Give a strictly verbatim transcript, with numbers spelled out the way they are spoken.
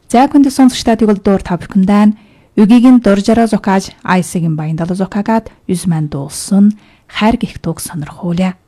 За хүнд сонсогчдаа тэгвэл та бүхэндээ Үгийн дуржараа зохиаж Айсагийн баян далуу зохиагаад Юзман дуулсан хайр гих туг сонирхуулъя.